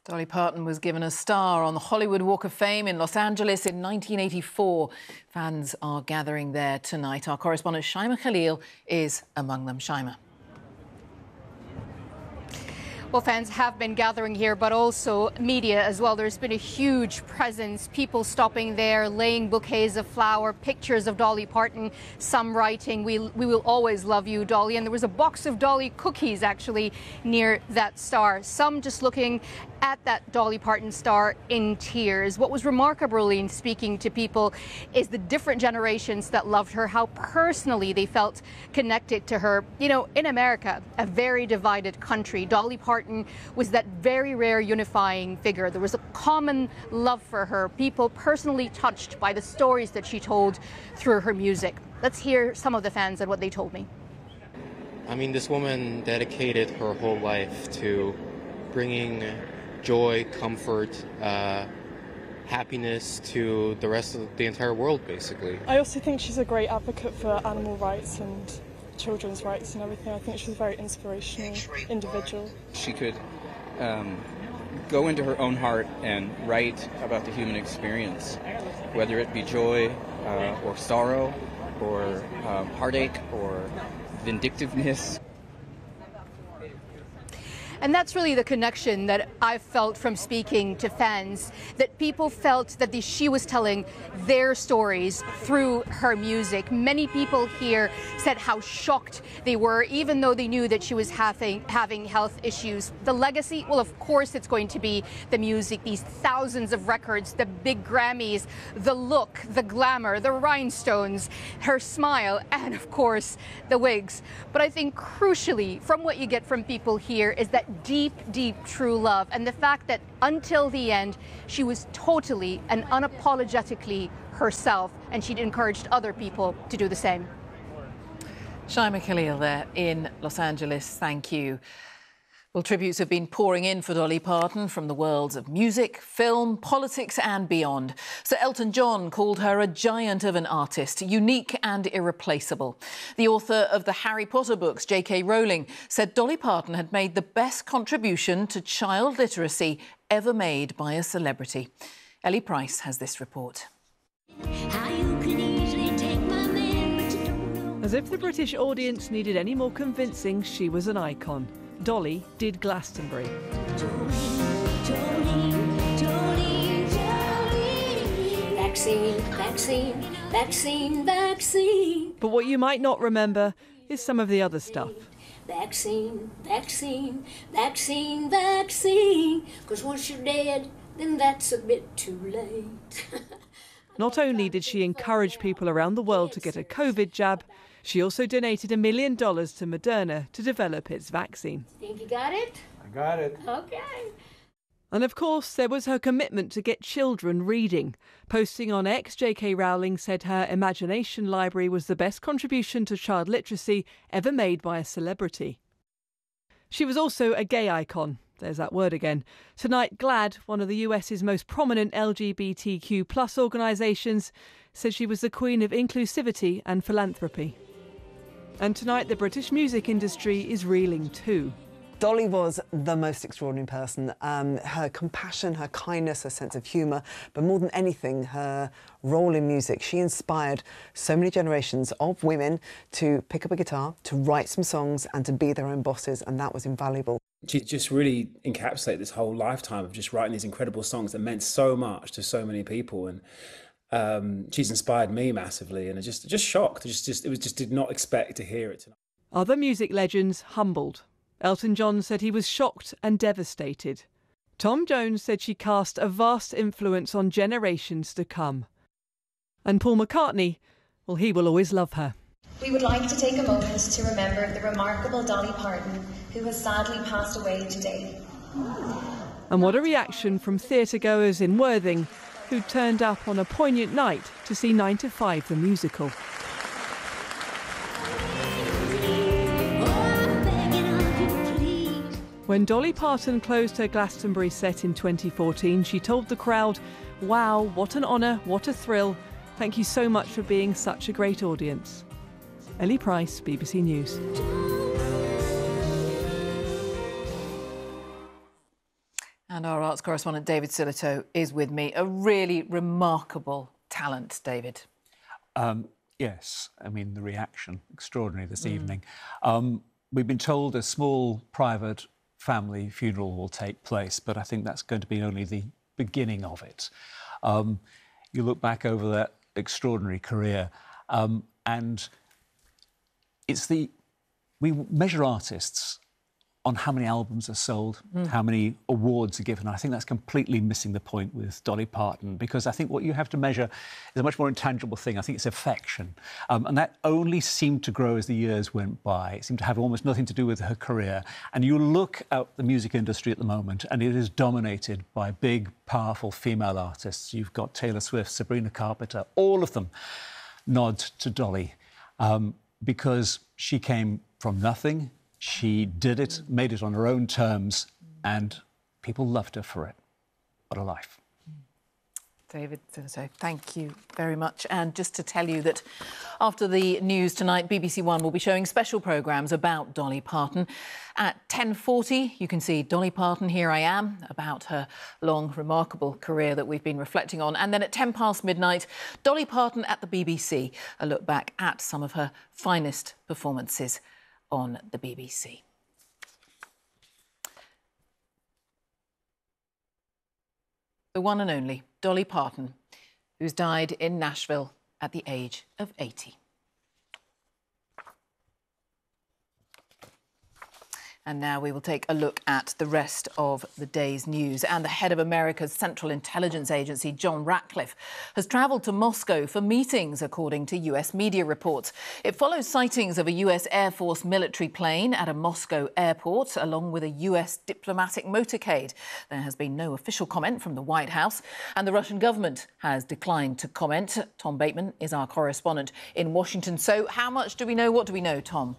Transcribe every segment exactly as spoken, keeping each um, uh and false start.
Dolly Parton was given a star on the Hollywood Walk of Fame in Los Angeles in nineteen eighty-four. Fans are gathering there tonight. Our correspondent Shaima Khalil is among them. Shaima. Well, fans have been gathering here, but also media as well. There's been a huge presence, people stopping there, laying bouquets of flower, pictures of Dolly Parton, some writing, we, we will always love you, Dolly. And there was a box of Dolly cookies, actually, near that star. Some just looking at that Dolly Parton star in tears. What was remarkable in speaking to people is the different generations that loved her, how personally they felt connected to her. You know, in America, a very divided country, Dolly Parton was that very rare unifying figure. There was a common love for her, people personally touched by the stories that she told through her music. Let's hear some of the fans and what they told me. I mean, this woman dedicated her whole life to bringing joy, comfort, uh, happiness to the rest of the entire world, basically. I also think she's a great advocate for animal rights and children's rights and everything. I think she's a very inspirational individual. She could um, go into her own heart and write about the human experience, whether it be joy uh, or sorrow or um, heartache or vindictiveness. And that's really the connection that I felt from speaking to fans, that people felt that the, she was telling their stories through her music. Many people here said how shocked they were, even though they knew that she was having, having health issues. The legacy, well, of course it's going to be the music, these thousands of records, the big Grammys, the look, the glamour, the rhinestones, her smile, and of course the wigs. But I think crucially, from what you get from people here, is that deep, deep, true love, and the fact that until the end, she was totally and unapologetically herself, and she'd encouraged other people to do the same. Shaima Khalil there in Los Angeles, thank you. Well, tributes have been pouring in for Dolly Parton from the worlds of music, film, politics and beyond. Sir Elton John called her a giant of an artist, unique and irreplaceable. The author of the Harry Potter books, J K Rowling, said Dolly Parton had made the best contribution to child literacy ever made by a celebrity. Ellie Price has this report. As if the British audience needed any more convincing, she was an icon. Dolly did Glastonbury. Vaccine, vaccine, vaccine, vaccine. But what you might not remember is some of the other stuff. Vaccine, vaccine, vaccine, vaccine. Because once you're dead, then that's a bit too late. Not only did she encourage people around the world to get a COVID jab, she also donated a million dollars to Moderna to develop its vaccine. Think you got it? I got it. Okay. And of course, there was her commitment to get children reading. Posting on X, J K Rowling said her imagination library was the best contribution to child literacy ever made by a celebrity. She was also a gay icon. There's that word again. Tonight, GLAAD, one of the US's most prominent L G B T Q plus organisations, said she was the queen of inclusivity and philanthropy. And tonight, the British music industry is reeling too. Dolly was the most extraordinary person. Um, her compassion, her kindness, her sense of humour, but more than anything, her role in music. She inspired so many generations of women to pick up a guitar, to write some songs and to be their own bosses, and that was invaluable. She just really encapsulated this whole lifetime of just writing these incredible songs that meant so much to so many people. And um, she's inspired me massively, and I just just shocked. I just, just, it was just did not expect to hear it tonight. Other music legends humbled. Elton John said he was shocked and devastated. Tom Jones said she cast a vast influence on generations to come. And Paul McCartney, well, he will always love her. We would like to take a moment to remember the remarkable Dolly Parton, who has sadly passed away today. And what a reaction from theatre-goers in Worthing, who turned up on a poignant night to see nine to five the musical. When Dolly Parton closed her Glastonbury set in twenty fourteen, she told the crowd, "Wow, what an honour, what a thrill. Thank you so much for being such a great audience." Ellie Price, B B C News. And our arts correspondent David Sillito is with me. A really remarkable talent, David. Um, yes, I mean, the reaction, extraordinary this mm. evening. Um, we've been told a small private family funeral will take place, but I think that's going to be only the beginning of it. Um, you look back over that extraordinary career, um, and it's the... We measure artists on how many albums are sold, mm. how many awards are given. I think that's completely missing the point with Dolly Parton, because I think what you have to measure is a much more intangible thing. I think it's affection. Um, and that only seemed to grow as the years went by. It seemed to have almost nothing to do with her career. And you look at the music industry at the moment, and it is dominated by big, powerful female artists. You've got Taylor Swift, Sabrina Carpenter, all of them nod to Dolly, um, because she came from nothing. She did it, made it on her own terms, and people loved her for it. What a life. David Sillito, thank you very much. And just to tell you that after the news tonight, B B C One will be showing special programmes about Dolly Parton. At ten forty, you can see Dolly Parton, Here I Am, about her long, remarkable career that we've been reflecting on. And then at ten past midnight, Dolly Parton at the B B C, a look back at some of her finest performances on the B B C. The one and only Dolly Parton, who's died in Nashville at the age of eighty. And now we will take a look at the rest of the day's news. And the head of America's Central Intelligence Agency, John Ratcliffe, has travelled to Moscow for meetings, according to U S media reports. It follows sightings of a U S Air Force military plane at a Moscow airport, along with a U S diplomatic motorcade. There has been no official comment from the White House, and the Russian government has declined to comment. Tom Bateman is our correspondent in Washington. So how much do we know? What do we know, Tom?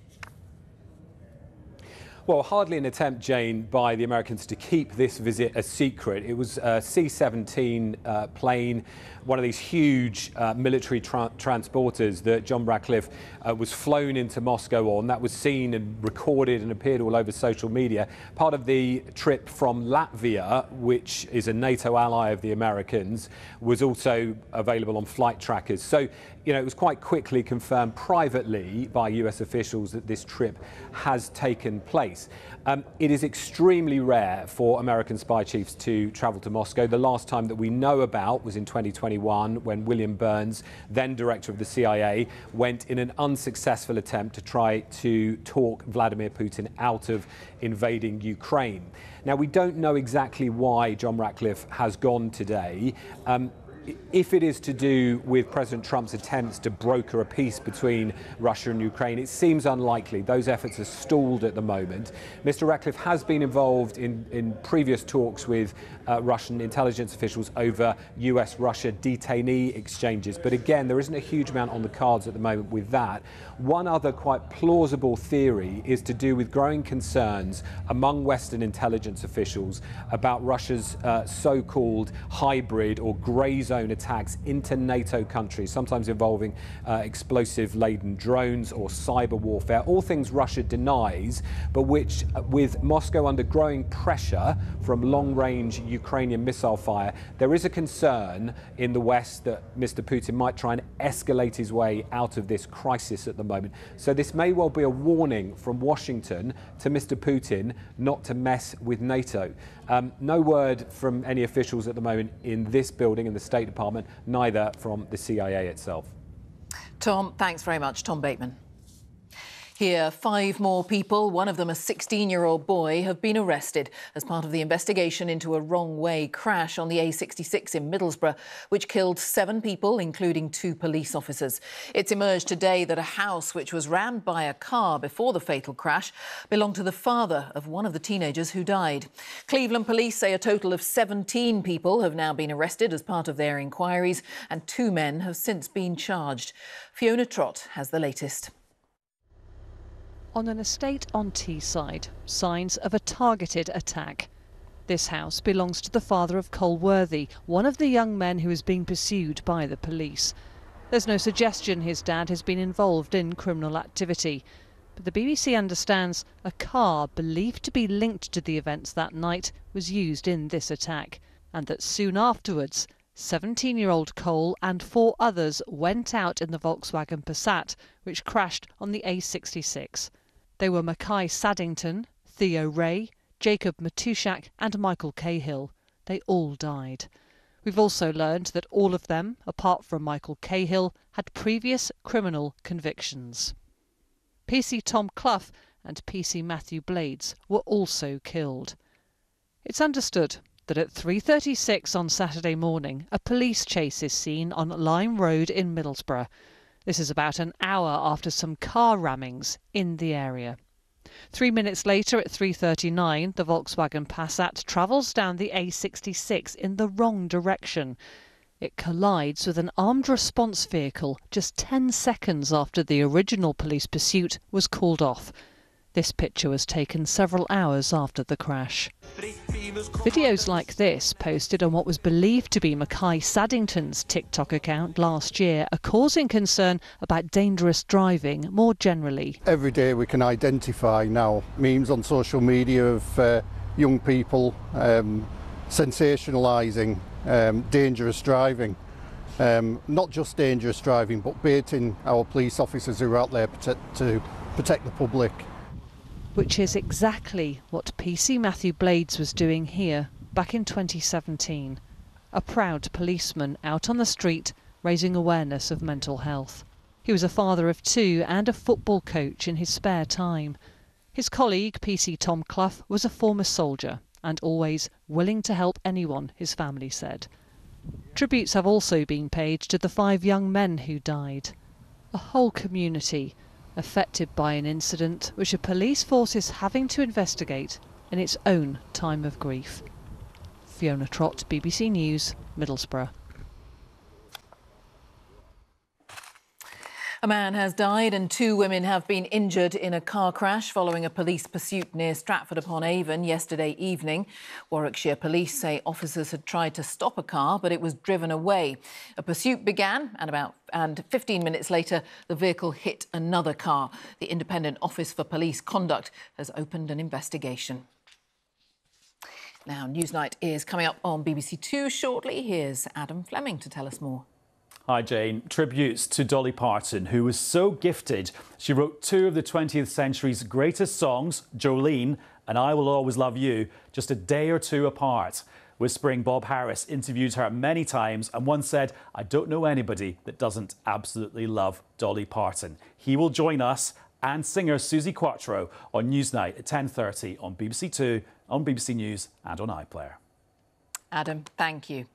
Well, hardly an attempt, Jane, by the Americans to keep this visit a secret. It was a C seventeen uh, plane, one of these huge uh, military tra transporters that John Ratcliffe uh, was flown into Moscow on. That was seen and recorded and appeared all over social media. Part of the trip from Latvia, which is a NATO ally of the Americans, was also available on flight trackers. So, you know, it was quite quickly confirmed privately by U S officials that this trip has taken place. Um, it is extremely rare for American spy chiefs to travel to Moscow. The last time that we know about was in twenty twenty-one, when William Burns, then director of the C I A, went in an unsuccessful attempt to try to talk Vladimir Putin out of invading Ukraine. Now, we don't know exactly why John Ratcliffe has gone today. Um, If it is to do with President Trump's attempts to broker a peace between Russia and Ukraine, it seems unlikely. Those efforts are stalled at the moment. Mister Ratcliffe has been involved in, in previous talks with uh, Russian intelligence officials over U S Russia detainee exchanges. But again, there isn't a huge amount on the cards at the moment with that. One other quite plausible theory is to do with growing concerns among Western intelligence officials about Russia's uh, so-called hybrid or grey zone attacks into NATO countries, sometimes involving uh, explosive-laden drones or cyber warfare, all things Russia denies, but which, uh, with Moscow under growing pressure from long-range Ukrainian missile fire, there is a concern in the West that Mister Putin might try and escalate his way out of this crisis at the moment. So this may well be a warning from Washington to Mister Putin not to mess with NATO. Um, no word from any officials at the moment in this building, in the State Department, neither from the C I A itself. Tom, thanks very much. Tom Bateman. Here, five more people, one of them a sixteen-year-old boy, have been arrested as part of the investigation into a wrong-way crash on the A sixty-six in Middlesbrough, which killed seven people, including two police officers. It's emerged today that a house which was rammed by a car before the fatal crash belonged to the father of one of the teenagers who died. Cleveland police say a total of seventeen people have now been arrested as part of their inquiries, and two men have since been charged. Fiona Trott has the latest. On an estate on Teesside, signs of a targeted attack. This house belongs to the father of Cole Worthy, one of the young men who is being pursued by the police. There's no suggestion his dad has been involved in criminal activity. But the B B C understands a car believed to be linked to the events that night was used in this attack, and that soon afterwards, seventeen-year-old Cole and four others went out in the Volkswagen Passat, which crashed on the A sixty-six. They were Mackay Saddington, Theo Ray, Jacob Matushak and Michael Cahill. They all died. We've also learned that all of them, apart from Michael Cahill, had previous criminal convictions. P C Tom Clough and P C Matthew Blades were also killed. It's understood that at three thirty-six on Saturday morning, a police chase is seen on Lime Road in Middlesbrough. This is about an hour after some car rammings in the area. Three minutes later, at three thirty-nine, the Volkswagen Passat travels down the A sixty-six in the wrong direction. It collides with an armed response vehicle just ten seconds after the original police pursuit was called off. This picture was taken several hours after the crash. Videos like this, posted on what was believed to be Mackay Saddington's TikTok account last year, are causing concern about dangerous driving more generally. Every day we can identify now memes on social media of uh, young people um, sensationalising um, dangerous driving. Um, not just dangerous driving, but baiting our police officers who are out there protect, to protect the public. Which is exactly what P C Matthew Blades was doing here back in twenty seventeen. A proud policeman out on the street raising awareness of mental health. He was a father of two and a football coach in his spare time. His colleague, P C Tom Clough, was a former soldier and always willing to help anyone, his family said. Tributes have also been paid to the five young men who died. A whole community affected by an incident which a police force is having to investigate in its own time of grief. Fiona Trott, B B C News, Middlesbrough. A man has died and two women have been injured in a car crash following a police pursuit near Stratford-upon-Avon yesterday evening. Warwickshire Police say officers had tried to stop a car, but it was driven away. A pursuit began and about and fifteen minutes later, the vehicle hit another car. The Independent Office for Police Conduct has opened an investigation. Now, Newsnight is coming up on B B C Two shortly. Here's Adam Fleming to tell us more. Hi, Jane. Tributes to Dolly Parton, who was so gifted. She wrote two of the twentieth century's greatest songs, Jolene and I Will Always Love You, just a day or two apart. Whispering Bob Harris interviewed her many times and once said, "I don't know anybody that doesn't absolutely love Dolly Parton." He will join us and singer Suzi Quatro on Newsnight at ten thirty on B B C Two, on B B C News and on iPlayer. Adam, thank you.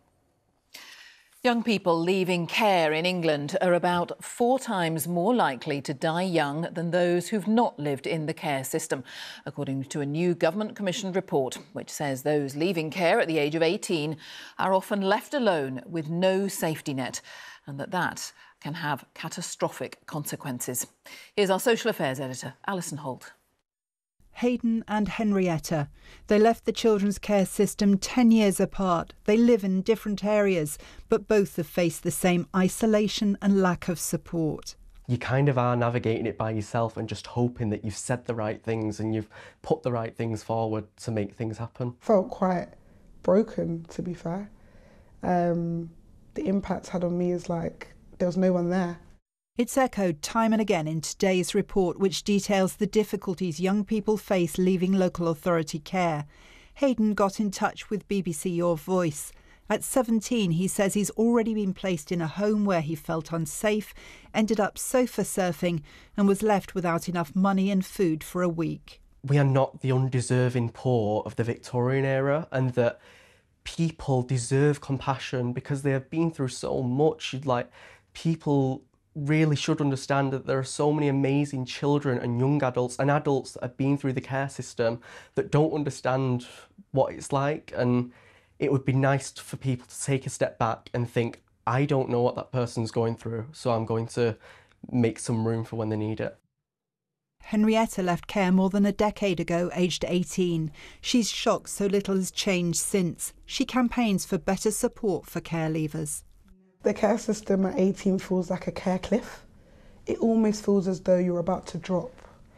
Young people leaving care in England are about four times more likely to die young than those who've not lived in the care system, according to a new government-commissioned report, which says those leaving care at the age of eighteen are often left alone with no safety net, and that that can have catastrophic consequences. Here's our social affairs editor, Alison Holt. Hayden and Henrietta. They left the children's care system ten years apart. They live in different areas, but both have faced the same isolation and lack of support. You kind of are navigating it by yourself and just hoping that you've said the right things and you've put the right things forward to make things happen. Felt quite broken, to be fair. Um, the impact had on me is like there was no one there. It's echoed time and again in today's report, which details the difficulties young people face leaving local authority care. Hayden got in touch with B B C Your Voice. At seventeen, he says he's already been placed in a home where he felt unsafe, ended up sofa surfing and was left without enough money and food for a week. We are not the undeserving poor of the Victorian era, and that people deserve compassion because they have been through so much. Like, people really should understand that there are so many amazing children and young adults and adults that have been through the care system that don't understand what it's like, and it would be nice for people to take a step back and think, I don't know what that person's going through, so I'm going to make some room for when they need it. Henrietta left care more than a decade ago, aged eighteen. She's shocked so little has changed since. She campaigns for better support for care leavers. The care system at eighteen feels like a care cliff. It almost feels as though you're about to drop.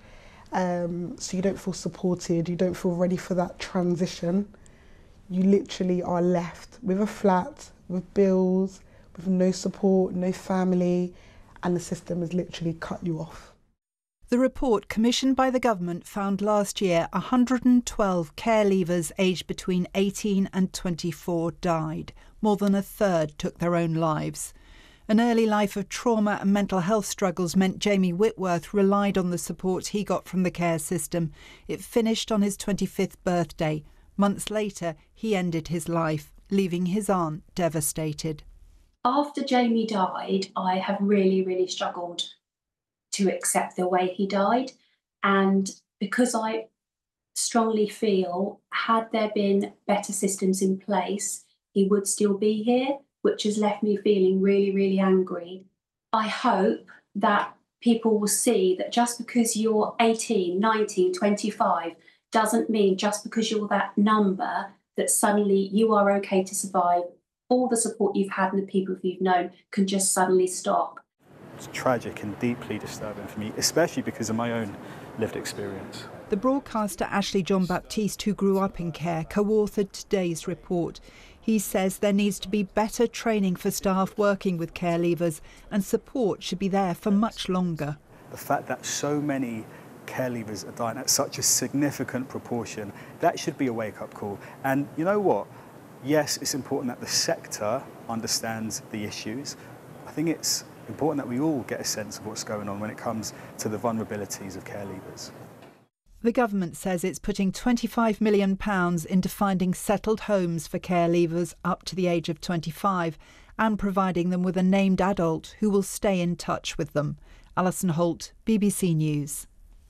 Um, so you don't feel supported, you don't feel ready for that transition. You literally are left with a flat, with bills, with no support, no family, and the system has literally cut you off. The report commissioned by the government found last year one hundred twelve care leavers aged between eighteen and twenty-four died. More than a third took their own lives. An early life of trauma and mental health struggles meant Jamie Whitworth relied on the support he got from the care system. It finished on his twenty-fifth birthday. Months later, he ended his life, leaving his aunt devastated. After Jamie died, I have really, really struggled to accept the way he died. And because I strongly feel, had there been better systems in place, he would still be here, which has left me feeling really, really angry. I hope that people will see that just because you're eighteen, nineteen, twenty-five doesn't mean just because you're that number that suddenly you are okay to survive. All the support you've had and the people you've known can just suddenly stop. It's tragic and deeply disturbing for me, especially because of my own lived experience. The broadcaster Ashley John-Baptiste, who grew up in care, co-authored today's report. He says there needs to be better training for staff working with care leavers, and support should be there for much longer. The fact that so many care leavers are dying at such a significant proportion, that should be a wake-up call. And you know what? Yes, it's important that the sector understands the issues. I think it's important that we all get a sense of what's going on when it comes to the vulnerabilities of care leavers. The government says it's putting twenty-five million pounds into finding settled homes for care leavers up to the age of twenty-five and providing them with a named adult who will stay in touch with them. Alison Holt, B B C News.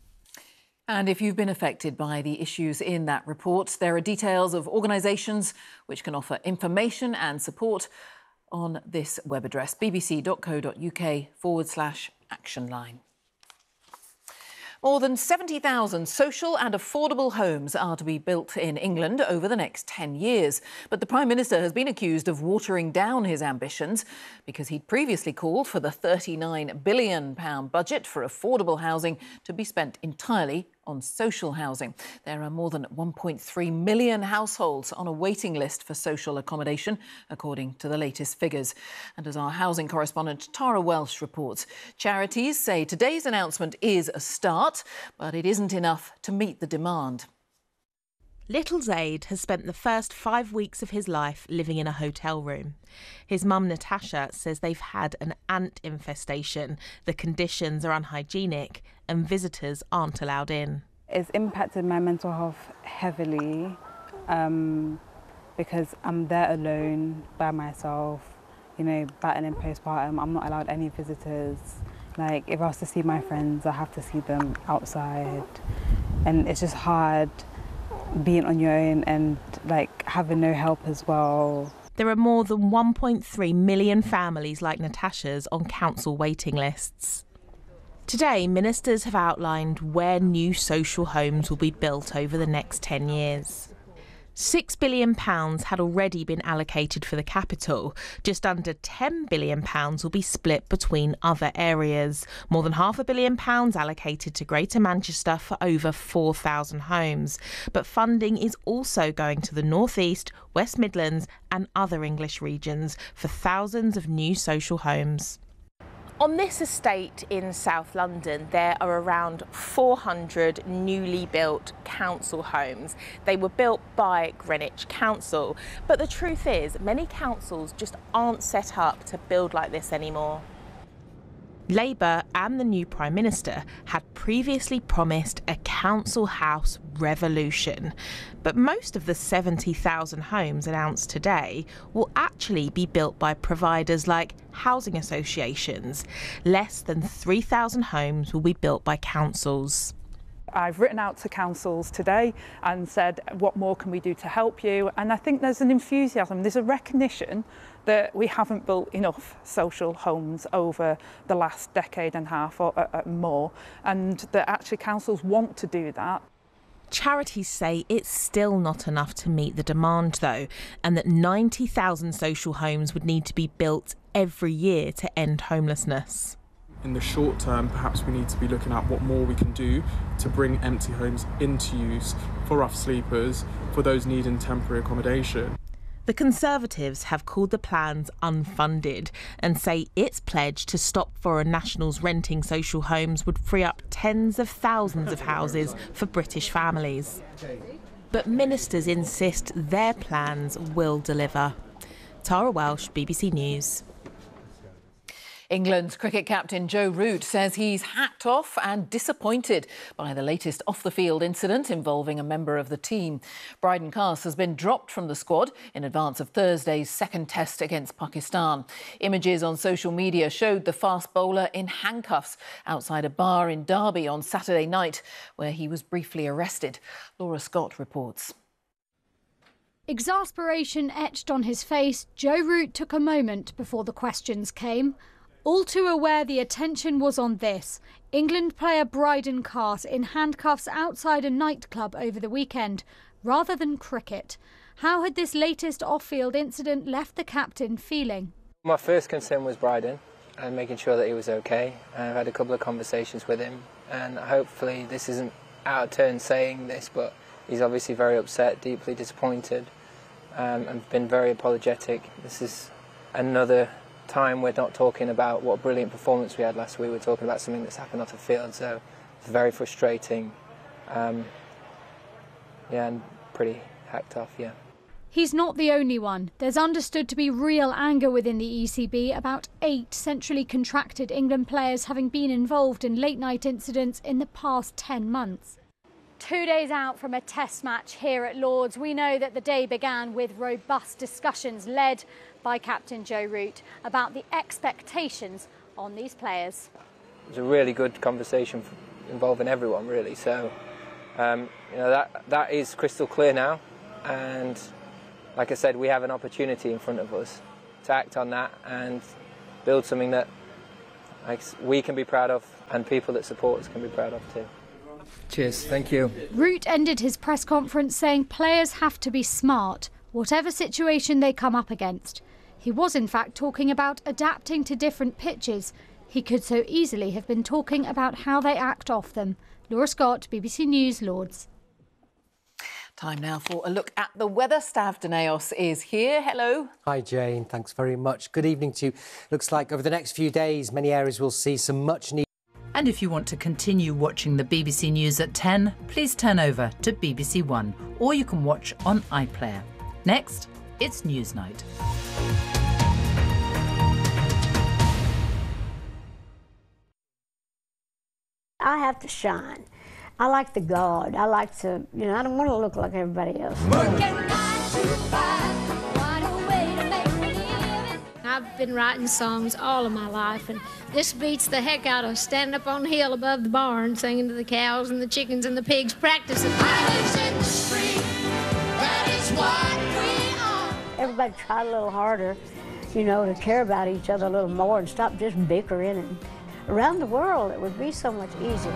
And if you've been affected by the issues in that report, there are details of organisations which can offer information and support on this web address, bbc.co.uk forward slash action line. More than seventy thousand social and affordable homes are to be built in England over the next ten years. But the Prime Minister has been accused of watering down his ambitions because he'd previously called for the thirty-nine billion pounds budget for affordable housing to be spent entirely on social housing. There are more than one point three million households on a waiting list for social accommodation, according to the latest figures. And as our housing correspondent Tara Welsh reports, charities say today's announcement is a start, but it isn't enough to meet the demand. Little Zaid has spent the first five weeks of his life living in a hotel room. His mum Natasha says they've had an ant infestation, the conditions are unhygienic and visitors aren't allowed in. It's impacted my mental health heavily um, because I'm there alone by myself, you know, battling postpartum. I'm not allowed any visitors. Like if I was to see my friends, I have to see them outside, and it's just hard being on your own and like having no help as well. There are more than one point three million families like Natasha's on council waiting lists. Today, ministers have outlined where new social homes will be built over the next ten years. Six billion pounds had already been allocated for the capital. Just under ten billion pounds will be split between other areas. More than half a billion pounds allocated to Greater Manchester for over four thousand homes. But funding is also going to the North East, West Midlands and other English regions for thousands of new social homes. On this estate in South London, there are around four hundred newly built council homes. They were built by Greenwich Council, but the truth is many councils just aren't set up to build like this anymore. Labour and the new Prime Minister had previously promised a council house revolution, but most of the seventy thousand homes announced today will actually be built by providers like housing associations. Less than three thousand homes will be built by councils. I've written out to councils today and said, what more can we do to help you? And I think there's an enthusiasm, there's a recognition that we haven't built enough social homes over the last decade and a half or uh, more, and that actually councils want to do that. Charities say it's still not enough to meet the demand though, and that ninety thousand social homes would need to be built every year to end homelessness. In the short term, perhaps we need to be looking at what more we can do to bring empty homes into use for rough sleepers, for those needing temporary accommodation. The Conservatives have called the plans unfunded and say its pledge to stop foreign nationals renting social homes would free up tens of thousands of houses for British families. But ministers insist their plans will deliver. Tara Welsh, B B C News. England's cricket captain Joe Root says he's hacked off and disappointed by the latest off-the-field incident involving a member of the team. Brydon Cast has been dropped from the squad in advance of Thursday's second test against Pakistan. Images on social media showed the fast bowler in handcuffs outside a bar in Derby on Saturday night, where he was briefly arrested. Laura Scott reports. Exasperation etched on his face, Joe Root took a moment before the questions came. All too aware the attention was on this. England player Brydon Cast in handcuffs outside a nightclub over the weekend, rather than cricket. How had this latest off-field incident left the captain feeling? My first concern was Brydon and making sure that he was okay. I've had a couple of conversations with him, and hopefully this isn't out of turn saying this, but he's obviously very upset, deeply disappointed, um, and been very apologetic. This is another time we're not talking about what a brilliant performance we had last week. We're talking about something that's happened off the field, so it's very frustrating. Um, yeah, and pretty hacked off, yeah. He's not the only one. There's understood to be real anger within the E C B about eight centrally contracted England players having been involved in late-night incidents in the past ten months. Two days out from a test match here at Lord's, we know that the day began with robust discussions led by Captain Joe Root about the expectations on these players. It was a really good conversation involving everyone, really. So, um, you know, that that is crystal clear now, and like I said, we have an opportunity in front of us to act on that and build something that like, we can be proud of and people that support us can be proud of too. Cheers, thank you. Root ended his press conference saying players have to be smart, whatever situation they come up against. He was in fact talking about adapting to different pitches. He could so easily have been talking about how they act off them. Laura Scott, B B C News, Lords. Time now for a look at the weather. Stav Daneos is here. Hello. Hi, Jane. Thanks very much. Good evening to you. Looks like over the next few days, many areas will see some much needed. And if you want to continue watching the B B C News at ten, please turn over to B B C One, or you can watch on iPlayer. Next, it's Newsnight. I have to shine. I like the God. I like to, you know, I don't want to look like everybody else. I've been writing songs all of my life, and this beats the heck out of standing up on the hill above the barn, singing to the cows and the chickens and the pigs, practicing. Everybody try a little harder, you know, to care about each other a little more and stop just bickering. And around the world, it would be so much easier.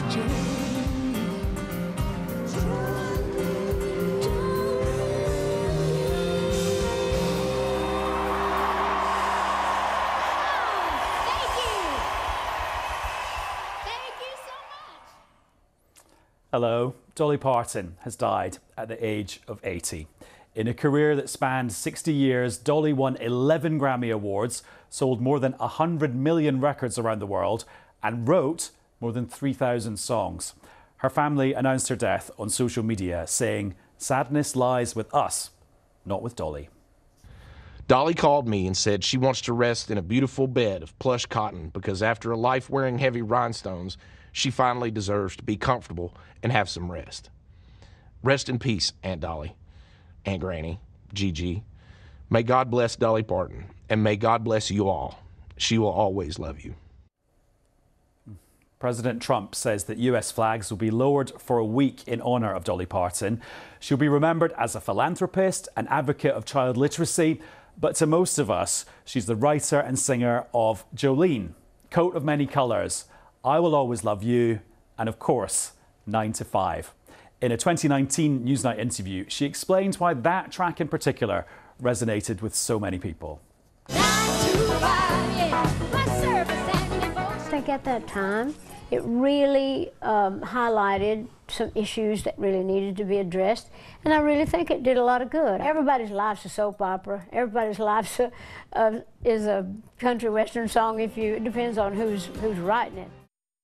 Hello. Dolly Parton has died at the age of eighty. In a career that spanned sixty years, Dolly won eleven Grammy Awards, sold more than one hundred million records around the world, and wrote more than three thousand songs. Her family announced her death on social media, saying, "Sadness lies with us, not with Dolly." Dolly called me and said she wants to rest in a beautiful bed of plush cotton because after a life wearing heavy rhinestones, she finally deserves to be comfortable and have some rest. Rest in peace, Aunt Dolly, Aunt Granny, Gigi. May God bless Dolly Parton, and may God bless you all. She will always love you. President Trump says that U S flags will be lowered for a week in honour of Dolly Parton. She'll be remembered as a philanthropist, an advocate of child literacy, but to most of us, she's the writer and singer of Jolene, Coat of Many Colours, I Will Always Love You, and of course, nine to five. In a twenty nineteen Newsnight interview, she explained why that track in particular resonated with so many people. I think like at that time, it really um, highlighted some issues that really needed to be addressed, and I really think it did a lot of good. Everybody's life's a soap opera. Everybody's life's a, uh, is a country western song. If you, it depends on who's who's writing it.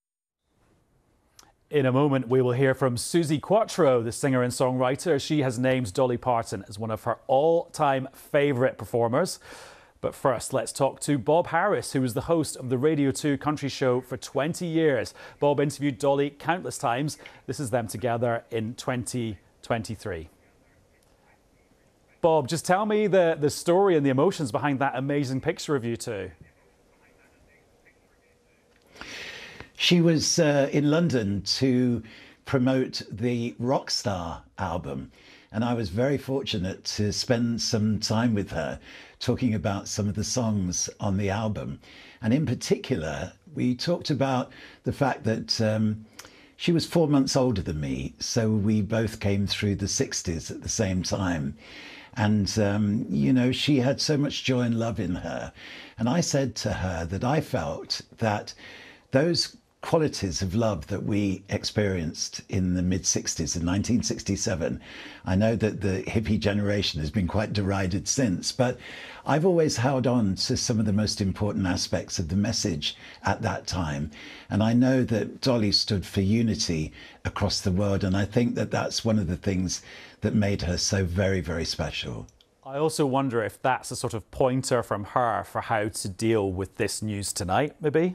In a moment, we will hear from Suzi Quatro, the singer and songwriter. She has named Dolly Parton as one of her all-time favourite performers. But first, let's talk to Bob Harris, who was the host of the Radio two country show for twenty years. Bob interviewed Dolly countless times. This is them together in twenty twenty-three. Bob, just tell me the, the story and the emotions behind that amazing picture of you two. She was uh, in London to promote the Rockstar album, and I was very fortunate to spend some time with her talking about some of the songs on the album. And in particular, we talked about the fact that um, she was four months older than me, so we both came through the sixties at the same time. And, um, you know, she had so much joy and love in her. And I said to her that I felt that those qualities of love that we experienced in the mid sixties, in nineteen sixty-seven. I know that the hippie generation has been quite derided since, but I've always held on to some of the most important aspects of the message at that time. And I know that Dolly stood for unity across the world. And I think that that's one of the things that made her so very, very special. I also wonder if that's a sort of pointer from her for how to deal with this news tonight, maybe?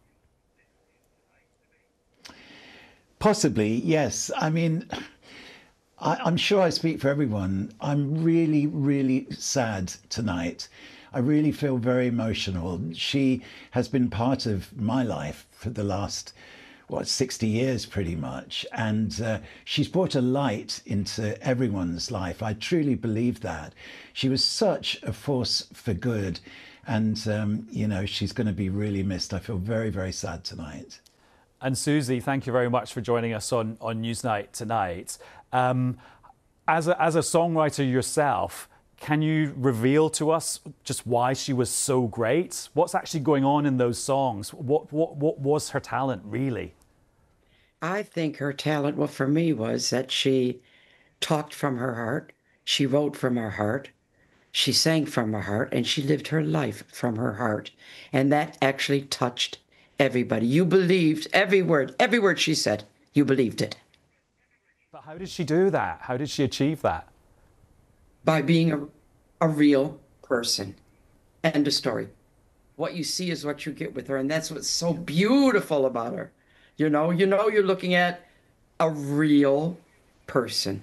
Possibly, yes. I mean, I, I'm sure I speak for everyone. I'm really, really sad tonight. I really feel very emotional. She has been part of my life for the last, what, sixty years pretty much. And uh, she's brought a light into everyone's life. I truly believe that. She was such a force for good. And, um, you know, she's going to be really missed. I feel very, very sad tonight. And Suzi, thank you very much for joining us on, on Newsnight tonight. Um, as, a, as a songwriter yourself, can you reveal to us just why she was so great? What's actually going on in those songs? What, what, what was her talent, really? I think her talent, well, for me, was that she talked from her heart, she wrote from her heart, she sang from her heart, and she lived her life from her heart. And that actually touched everybody. You believed every word, every word she said, you believed it. But how did she do that? How did she achieve that? By being a, a real person. End of story. What you see is what you get with her, and that's what's so beautiful about her. You know, you know you're looking at a real person.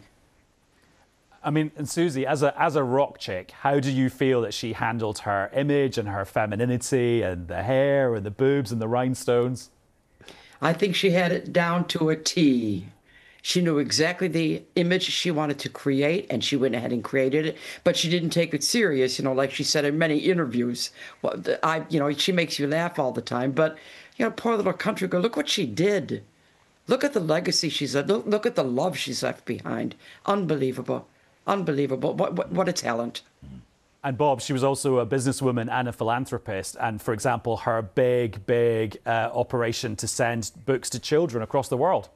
I mean, and Suzi, as a as a rock chick, how do you feel that she handled her image and her femininity and the hair and the boobs and the rhinestones? I think she had it down to a T. She knew exactly the image she wanted to create, and she went ahead and created it. But she didn't take it serious, you know, like she said in many interviews. Well, I, you know, she makes you laugh all the time. But, you know, poor little country girl, look what she did. Look at the legacy she's left. Look, look at the love she's left behind. Unbelievable. Unbelievable. What, what, what a talent. And Bob, she was also a businesswoman and a philanthropist. And for example, her big, big uh, operation to send books to children across the world.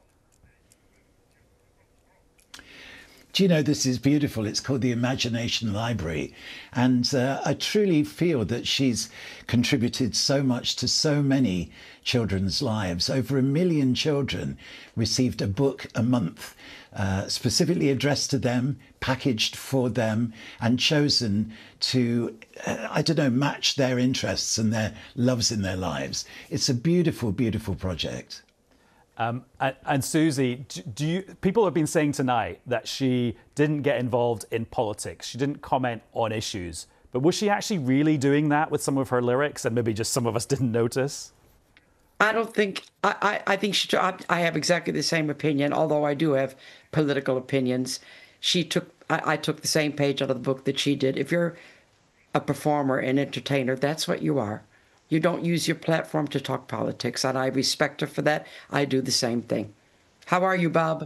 Do you know, this is beautiful. It's called the Imagination Library. And uh, I truly feel that she's contributed so much to so many children's lives. Over a million children received a book a month, uh, specifically addressed to them, packaged for them, and chosen to, uh, I don't know, match their interests and their loves in their lives. It's a beautiful, beautiful project. Um, and, and Suzi, do you, people have been saying tonight that she didn't get involved in politics. She didn't comment on issues. But was she actually really doing that with some of her lyrics and maybe just some of us didn't notice? I don't think, I, I, I think she, I, I have exactly the same opinion, although I do have political opinions. She took, I, I took the same page out of the book that she did. If you're a performer and entertainer, that's what you are. You don't use your platform to talk politics, and I respect her for that. I do the same thing. How are you, Bob?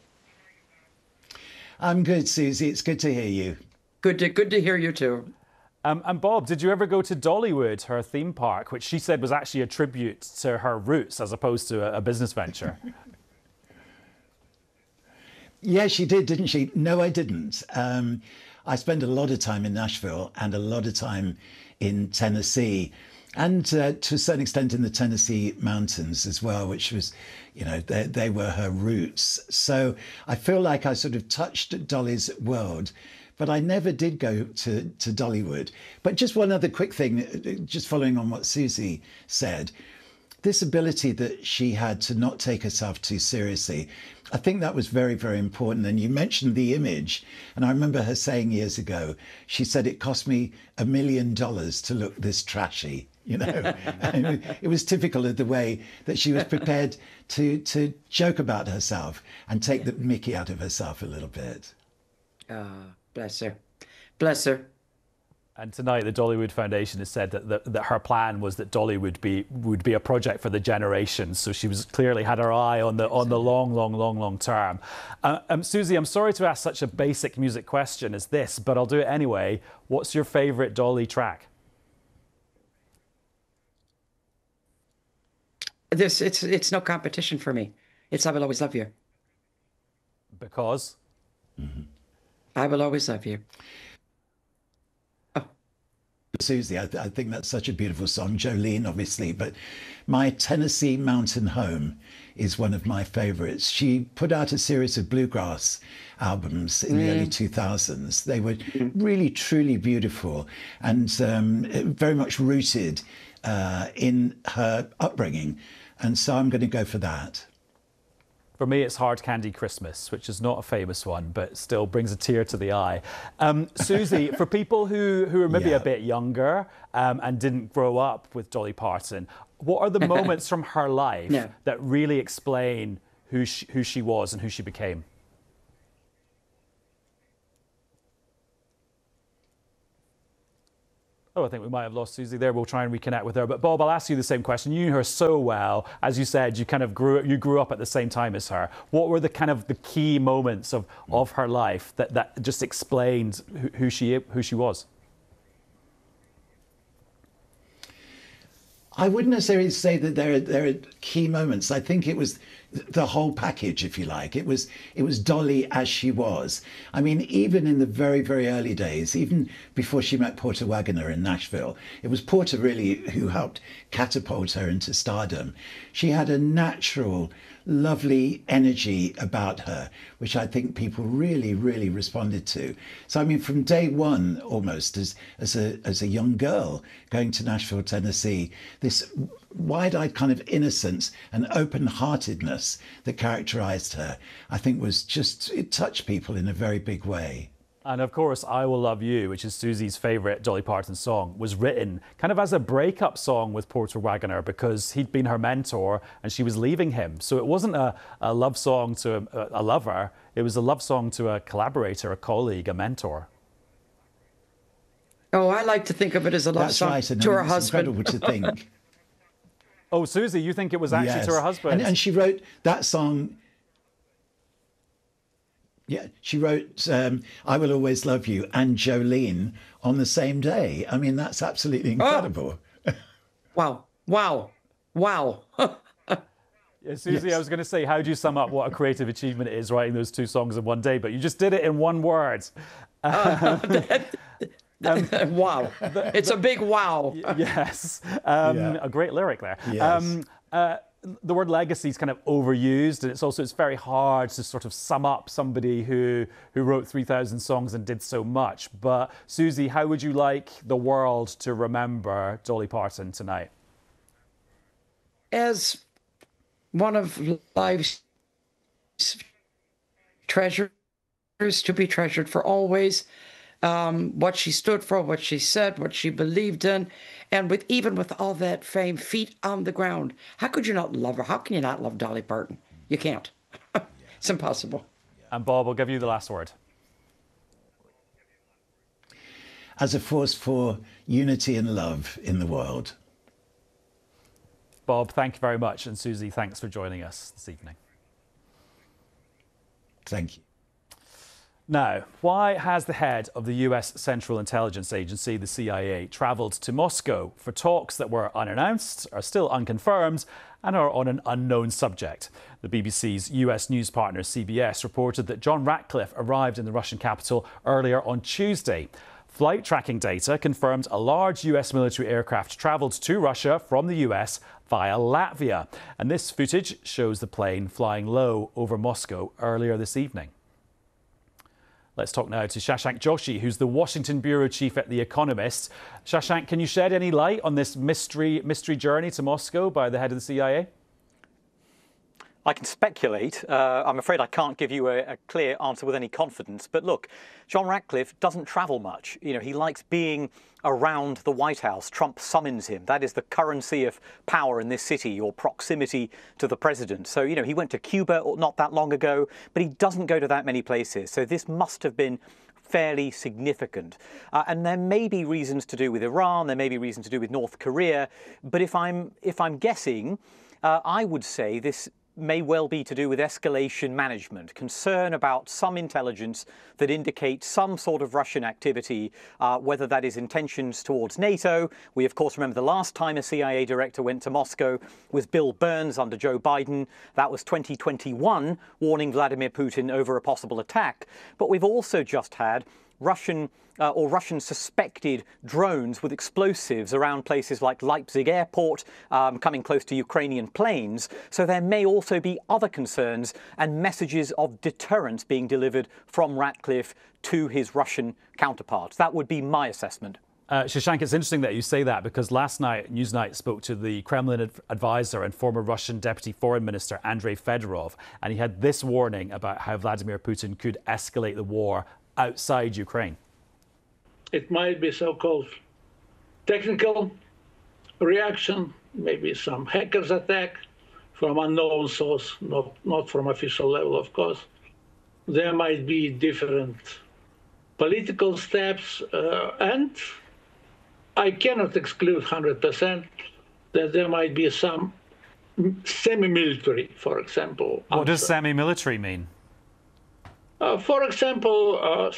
I'm good, Suzi. It's good to hear you. Good to, good to hear you, too. Um, and Bob, did you ever go to Dollywood, her theme park, which she said was actually a tribute to her roots as opposed to a, a business venture? Yeah, she did, didn't she? No, I didn't. Um, I spent a lot of time in Nashville and a lot of time in Tennessee, and uh, to a certain extent in the Tennessee mountains as well, which was, you know, they, they were her roots. So I feel like I sort of touched Dolly's world, but I never did go to, to Dollywood. But just one other quick thing, just following on what Susie said, this ability that she had to not take herself too seriously, I think that was very, very important. And you mentioned the image. And I remember her saying years ago, she said, it cost me a million dollars to look this trashy, you know. And it was typical of the way that she was prepared to, to joke about herself and take the mickey out of herself a little bit. Ah, bless her. Bless her. And tonight, the Dollywood Foundation has said that, that that her plan was that Dolly would be would be a project for the generations. So she was clearly had her eye on the on the long, long, long, long term. Uh, um, Susie, I'm sorry to ask such a basic music question as this, but I'll do it anyway. What's your favourite Dolly track? This it's it's no competition for me. It's I Will Always Love You. Because? Mm-hmm. I Will Always Love You. Susie, I, th I think that's such a beautiful song. Jolene, obviously, but my Tennessee Mountain Home is one of my favorites. She put out a series of bluegrass albums in mm. the early two thousands. They were really, truly beautiful and um, very much rooted uh, in her upbringing. And so I'm going to go for that. For me, it's Hard Candy Christmas, which is not a famous one, but still brings a tear to the eye. Um, Susie, for people who, who are maybe yeah. a bit younger um, and didn't grow up with Dolly Parton, what are the moments from her life no. that really explain who she, who she was and who she became? Oh, I think we might have lost Susie there. We'll try and reconnect with her. But Bob, I'll ask you the same question. You knew her so well. As you said, you kind of grew you grew up at the same time as her. What were the kind of the key moments of, of her life that, that just explained who, who she who she was? I wouldn't necessarily say that there are, there are key moments. I think it was the whole package, if you like. It was it was Dolly as she was. I mean, even in the very, very early days, even before she met Porter Wagoner in Nashville, it was Porter really who helped catapult her into stardom. She had a natural, lovely energy about her, which I think people really, really responded to. So, I mean, from day one, almost as as a as a young girl going to Nashville, Tennessee, this wide-eyed kind of innocence and open-heartedness that characterized her, I think was just, it touched people in a very big way. And of course, I Will Love You, which is Susie's favourite Dolly Parton song, was written kind of as a breakup song with Porter Wagoner because he'd been her mentor and she was leaving him. So it wasn't a, a love song to a, a lover, it was a love song to a collaborator, a colleague, a mentor. Oh, I like to think of it as a love That's song right, to her husband. It's incredible to think. Oh, Susie, you think it was actually yes. to her husband? And, and she wrote that song. Yeah, she wrote um, I Will Always Love You and Jolene on the same day. I mean, that's absolutely incredible. Oh. Wow. Wow. Wow. Yeah, Susie, yes. I was going to say, how do you sum up what a creative achievement it is writing those two songs in one day? But you just did it in one word. Uh, Um, wow. The, it's the, a big wow. Yes. Um, yeah. A great lyric there. Yes. Um, uh, the word legacy is kind of overused, and it's also it's very hard to sort of sum up somebody who, who wrote three thousand songs and did so much. But Susie, how would you like the world to remember Dolly Parton tonight? As one of life's treasures to be treasured for always. Um, what she stood for, what she said, what she believed in, and with even with all that fame, feet on the ground. How could you not love her? How can you not love Dolly Parton? You can't. It's impossible. And Bob, I'll give you the last word. As a force for unity and love in the world. Bob, thank you very much. And Susie, thanks for joining us this evening. Thank you. Now, why has the head of the U S Central Intelligence Agency, the C I A, travelled to Moscow for talks that were unannounced, are still unconfirmed, and are on an unknown subject? The B B C's U S news partner C B S reported that John Ratcliffe arrived in the Russian capital earlier on Tuesday. Flight tracking data confirmed a large U S military aircraft travelled to Russia from the U S via Latvia. And this footage shows the plane flying low over Moscow earlier this evening. Let's talk now to Shashank Joshi, who's the Washington bureau chief at The Economist. Shashank, can you shed any light on this mystery mystery journey to Moscow by the head of the C I A? I can speculate. Uh, I'm afraid I can't give you a, a clear answer with any confidence. But look, John Ratcliffe doesn't travel much. You know, he likes being around the White House. Trump summons him. That is the currency of power in this city, your proximity to the president. So, you know, he went to Cuba not that long ago, but he doesn't go to that many places. So this must have been fairly significant. Uh, and there may be reasons to do with Iran. There may be reasons to do with North Korea. But if I'm, if I'm guessing, uh, I would say this may well be to do with escalation management, concern about some intelligence that indicates some sort of Russian activity, uh, whether that is intentions towards NATO. We, of course, remember the last time a C I A director went to Moscow was Bill Burns under Joe Biden. That was twenty twenty-one, warning Vladimir Putin over a possible attack. But we've also just had Russian uh, or Russian suspected drones with explosives around places like Leipzig airport, um, coming close to Ukrainian planes. So there may also be other concerns and messages of deterrence being delivered from Ratcliffe to his Russian counterparts. That would be my assessment. Uh, Shashank, it's interesting that you say that, because last night Newsnight spoke to the Kremlin ad advisor and former Russian Deputy Foreign Minister Andrei Fedorov, and he had this warning about how Vladimir Putin could escalate the war outside Ukraine. It might be so-called technical reaction, maybe some hackers attack from unknown source, not, not from official level, of course. There might be different political steps, uh, and I cannot exclude one hundred percent that there might be some semi-military, for example. What does semi-military mean? Uh, for example, uh,